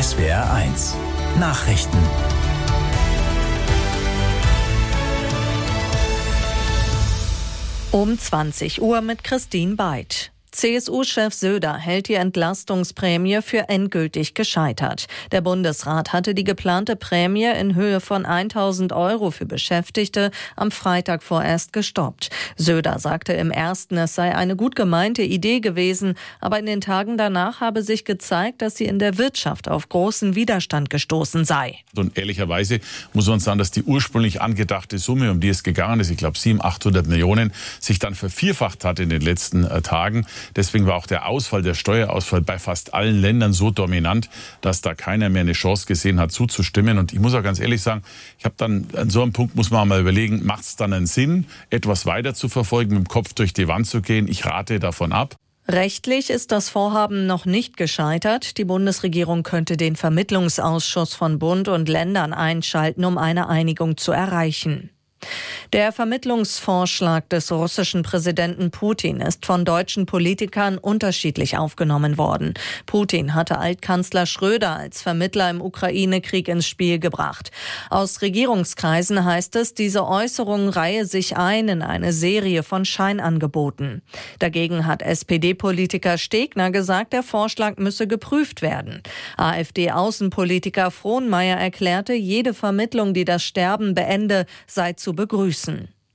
SWR1 Nachrichten. Um 20 Uhr mit Christine Beid. CSU-Chef Söder hält die Entlastungsprämie für endgültig gescheitert. Der Bundesrat hatte die geplante Prämie in Höhe von 1.000 € für Beschäftigte am Freitag vorerst gestoppt. Söder sagte im Ersten, es sei eine gut gemeinte Idee gewesen, aber in den Tagen danach habe sich gezeigt, dass sie in der Wirtschaft auf großen Widerstand gestoßen sei. Und ehrlicherweise muss man sagen, dass die ursprünglich angedachte Summe, um die es gegangen ist, ich glaube 700-800 Millionen, sich dann vervierfacht hat in den letzten Tagen. Deswegen war auch der Steuerausfall bei fast allen Ländern so dominant, dass da keiner mehr eine Chance gesehen hat, zuzustimmen. Und ich muss auch ganz ehrlich sagen, ich habe dann an so einem Punkt muss man mal überlegen, macht es dann einen Sinn, etwas weiter zu verfolgen, mit dem Kopf durch die Wand zu gehen? Ich rate davon ab. Rechtlich ist das Vorhaben noch nicht gescheitert. Die Bundesregierung könnte den Vermittlungsausschuss von Bund und Ländern einschalten, um eine Einigung zu erreichen. Der Vermittlungsvorschlag des russischen Präsidenten Putin ist von deutschen Politikern unterschiedlich aufgenommen worden. Putin hatte Altkanzler Schröder als Vermittler im Ukraine-Krieg ins Spiel gebracht. Aus Regierungskreisen heißt es, diese Äußerung reihe sich ein in eine Serie von Scheinangeboten. Dagegen hat SPD-Politiker Stegner gesagt, der Vorschlag müsse geprüft werden. AfD-Außenpolitiker Frohnmaier erklärte, jede Vermittlung, die das Sterben beende, sei zu begrüßen.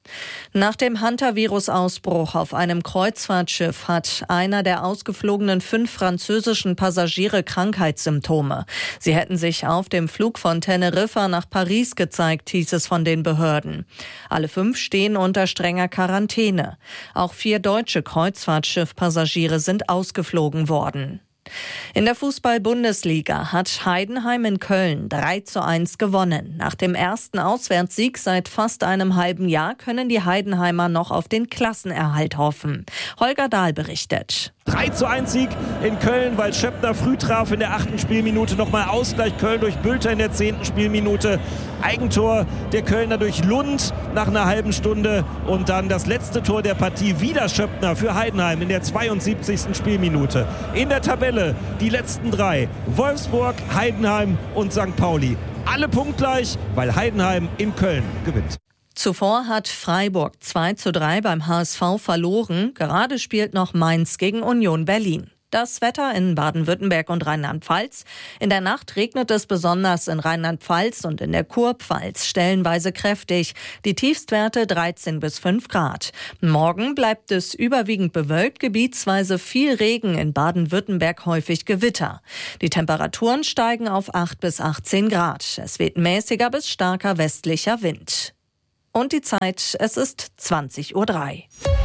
Nach dem Hantavirus-Ausbruch auf einem Kreuzfahrtschiff hat einer der ausgeflogenen 5 französischen Passagiere Krankheitssymptome. Sie hätten sich auf dem Flug von Teneriffa nach Paris gezeigt, hieß es von den Behörden. Alle 5 stehen unter strenger Quarantäne. Auch 4 deutsche Kreuzfahrtschiff-Passagiere sind ausgeflogen worden. In der Fußball-Bundesliga hat Heidenheim in Köln 3:1 gewonnen. Nach dem ersten Auswärtssieg seit fast einem halben Jahr können die Heidenheimer noch auf den Klassenerhalt hoffen. Holger Dahl berichtet. 3:1 Sieg in Köln, weil Schöppner früh traf in der 8. Spielminute. Nochmal Ausgleich Köln durch Bülter in der 10. Spielminute. Eigentor der Kölner durch Lund nach einer halben Stunde. Und dann das letzte Tor der Partie, wieder Schöppner für Heidenheim in der 72. Spielminute. In der Tabelle die letzten 3. Wolfsburg, Heidenheim und St. Pauli. Alle punktgleich, weil Heidenheim in Köln gewinnt. Zuvor hat Freiburg 2:3 beim HSV verloren. Gerade spielt noch Mainz gegen Union Berlin. Das Wetter in Baden-Württemberg und Rheinland-Pfalz. In der Nacht regnet es besonders in Rheinland-Pfalz und in der Kurpfalz stellenweise kräftig. Die Tiefstwerte 13 bis 5 Grad. Morgen bleibt es überwiegend bewölkt, gebietsweise viel Regen, in Baden-Württemberg häufig Gewitter. Die Temperaturen steigen auf 8 bis 18 Grad. Es weht mäßiger bis starker westlicher Wind. Und die Zeit, es ist 20:03 Uhr.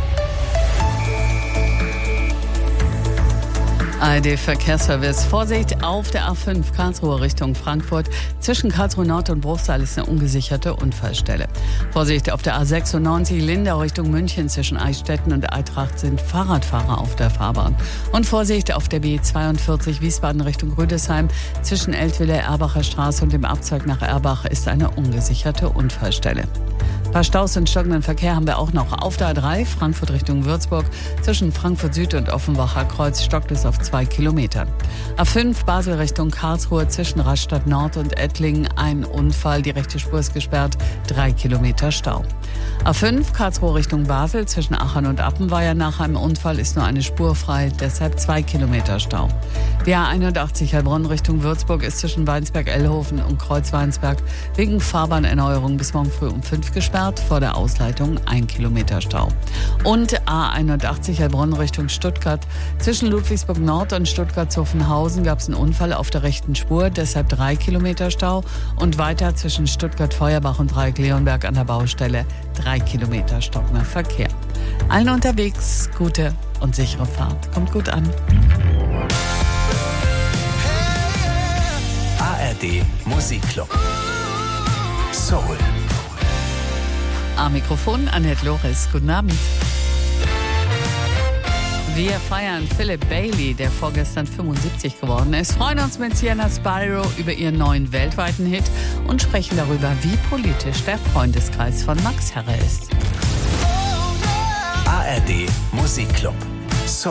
ARD-Verkehrsservice. Vorsicht auf der A5 Karlsruhe Richtung Frankfurt. Zwischen Karlsruhe Nord und Bruchsal ist eine ungesicherte Unfallstelle. Vorsicht auf der A96 Lindau Richtung München. Zwischen Eichstätten und Eintracht sind Fahrradfahrer auf der Fahrbahn. Und Vorsicht auf der B42 Wiesbaden Richtung Rüdesheim. Zwischen Eltville-Erbacher Straße und dem Abzweig nach Erbach ist eine ungesicherte Unfallstelle. Ein paar Staus und stockenden Verkehr haben wir auch noch. Auf der A3 Frankfurt Richtung Würzburg. Zwischen Frankfurt Süd und Offenbacher Kreuz stockt es auf 2 Kilometern. A5 Basel Richtung Karlsruhe. Zwischen Rastatt Nord und Ettlingen ein Unfall. Die rechte Spur ist gesperrt. 3 Kilometer Stau. A5 Karlsruhe Richtung Basel. Zwischen Aachen und Appenweier nach einem Unfall ist nur eine Spur frei. Deshalb 2 Kilometer Stau. Die A81 Heilbronn Richtung Würzburg ist zwischen Weinsberg-Ellhofen und Kreuz-Weinsberg wegen Fahrbahnerneuerung bis morgen früh um 5 gesperrt. Vor der Ausleitung 1 Kilometer Stau. Und A81 Heilbronn Richtung Stuttgart. Zwischen Ludwigsburg Nord und Stuttgart-Zuffenhausen gab es einen Unfall auf der rechten Spur. Deshalb 3 Kilometer Stau. Und weiter zwischen Stuttgart-Feuerbach und Dreieck-Leonberg an der Baustelle 3 Kilometer stockender Verkehr. Allen unterwegs gute und sichere Fahrt. Kommt gut an. ARD Musikclub. Soul. Am Mikrofon Annette Loris. Guten Abend. Wir feiern Philip Bailey, der vorgestern 75 geworden ist, freuen uns mit Sienna Spyro über ihren neuen weltweiten Hit und sprechen darüber, wie politisch der Freundeskreis von Max Herre ist. ARD Musikclub.